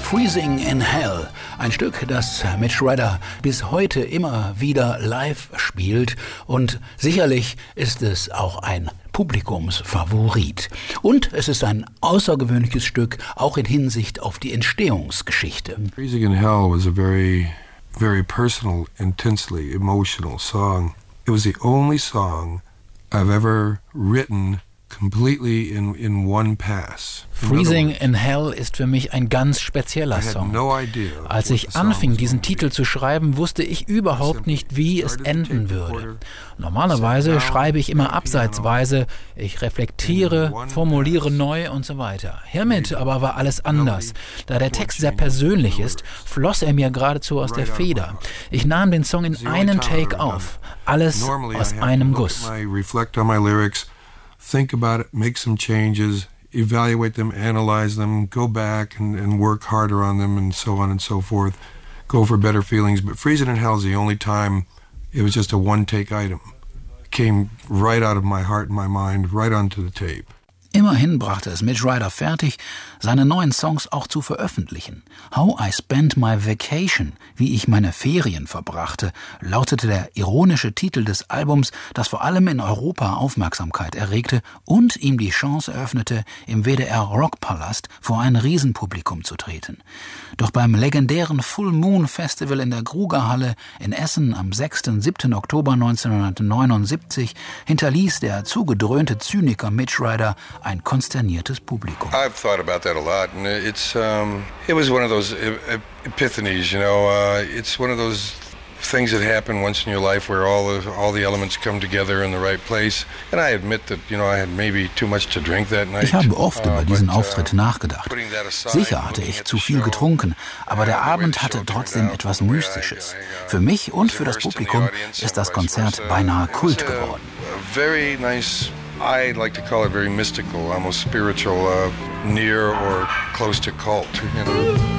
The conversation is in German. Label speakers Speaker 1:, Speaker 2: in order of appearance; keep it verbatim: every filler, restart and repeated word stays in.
Speaker 1: Freezing in Hell, ein Stück, das Mitch Ryder bis heute immer wieder live spielt und sicherlich ist es auch ein Publikumsfavorit. Und es ist ein außergewöhnliches Stück, auch in Hinsicht auf die Entstehungsgeschichte.
Speaker 2: Freezing in Hell was a very, very personal, intensely emotional song. It was the only song I've ever written completely in, in one pass.
Speaker 3: Freezing in Hell ist für mich ein ganz spezieller Song. Als ich anfing, diesen Titel zu schreiben, wusste ich überhaupt nicht, wie es enden würde. Normalerweise schreibe ich immer abseitsweise, ich reflektiere, formuliere neu und so weiter. Hiermit aber war alles anders. Da der Text sehr persönlich ist, floss er mir geradezu aus der Feder. Ich nahm den Song in einen Take auf, alles aus einem Guss.
Speaker 2: Think about it, make some changes, evaluate them, analyze them, go back and, and work harder on them and so on and so forth. Go for better feelings. But Freezing in Hell is the only time it was just a one-take item. It came right out of my heart and my mind, right onto the tape.
Speaker 1: Immerhin brachte es Mitch Ryder fertig, seine neuen Songs auch zu veröffentlichen. How I Spent My Vacation, wie ich meine Ferien verbrachte, lautete der ironische Titel des Albums, das vor allem in Europa Aufmerksamkeit erregte und ihm die Chance eröffnete, im W D R Rockpalast vor ein Riesenpublikum zu treten. Doch beim legendären Full Moon Festival in der Grugerhalle in Essen am sechsten und siebten Oktober neunzehnhundertneunundsiebzig hinterließ der zugedröhnte Zyniker Mitch Ryder ein konsterniertes Publikum.
Speaker 2: I've thought about that a lot, and it's um, it was one of those epiphanies, you know. Uh, it's one of those things that happen once in your life where all the all the elements come together in the right place. And I admit that, you know, I had maybe too much to drink that night.
Speaker 1: Ich habe oft über diesen Auftritt nachgedacht. Sicher hatte ich zu viel getrunken, aber der Abend hatte trotzdem etwas Mystisches. Für mich und für das Publikum ist das Konzert beinahe Kult geworden.
Speaker 2: Very nice. I like to call it very mystical, almost spiritual, uh, near or close to cult, you know.